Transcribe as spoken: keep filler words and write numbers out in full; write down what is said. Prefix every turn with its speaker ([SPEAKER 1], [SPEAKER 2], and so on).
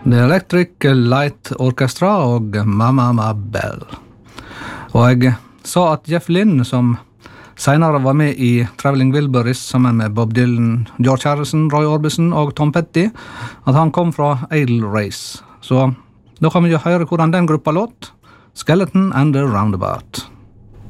[SPEAKER 1] The Electric Light Orchestra og Mama Ma Bell. Og jeg sa at Jeff Lynne, som senere var med i Traveling Wilburys sammen med Bob Dylan, George Harrison, Roy Orbison og Tom Petty, at han kom fra Idle Race. Så da kan vi jo høre hvordan den gruppa låt. Skeleton and the Roundabout.